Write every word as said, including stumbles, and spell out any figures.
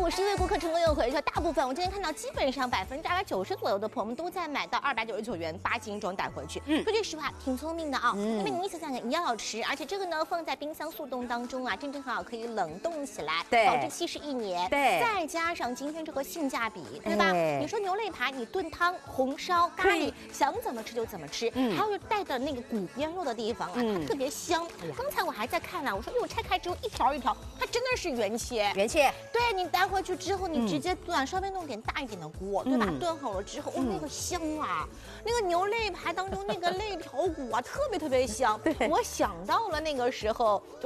五十一位顾客成功又回去，大部分我今天看到基本上百分之大概九十左右的朋友们都在买到二百九十九元八斤装带回去。嗯，说句实话，挺聪明的啊。嗯，因为你一想想，你要吃，而且这个呢放在冰箱速冻当中啊，正正好好可以冷冻起来， 对， 保质期是一年。 对， 再加上今天这个性价比，对吧？ 哎、 你说牛肋排，你炖汤、红烧、咖喱，想怎么吃就怎么吃。嗯，还有带的那个骨边肉的地方啊，嗯、它特别香。刚才我还在看呢、啊，我说哟，拆开之后一条一条，它真的是原切。 原切。 对你带回去之后，你直接炖，稍微弄点大一点的锅，对吧？炖好了之后，哦，那个香啊，那个牛肋排当中那个肋条骨啊，特别特别香。我想到了那个时候就。